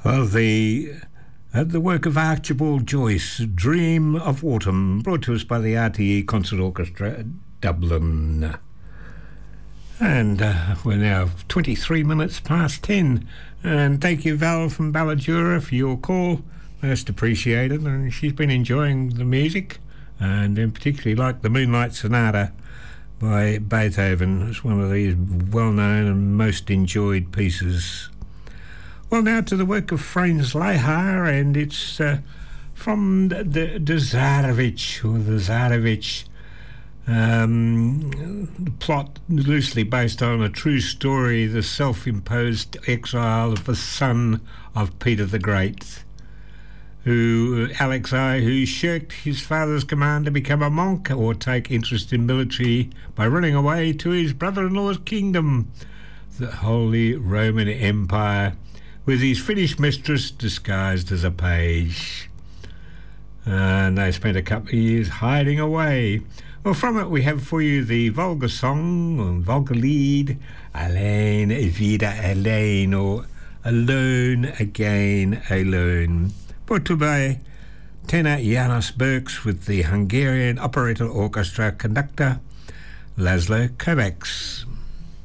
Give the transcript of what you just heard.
Well, the work of Archibald Joyce, Dream of Autumn, brought to us by the RTE Concert Orchestra, Dublin. And we're now 23 minutes past 10. And thank you, Val from Balladura, for your call. Most appreciated. And she's been enjoying the music, and in particularly like the Moonlight Sonata by Beethoven. It's one of these well-known and most enjoyed pieces. Well, now to the work of Franz Lehár, and it's from the Tsarevich, or the Tsarevich. The plot loosely based on a true story, the self-imposed exile of the son of Peter the Great, Alexei, who shirked his father's command to become a monk or take interest in military by running away to his brother-in-law's kingdom, the Holy Roman Empire, with his Finnish mistress disguised as a page. And they spent a couple of years hiding away. Well, from it we have for you the Volga song, or Volga Lied, Alleen Wieder Alleen, or Alone Again Alone, brought to by tenor János Berks with the Hungarian Operator Orchestra conductor Laszlo Kovacs.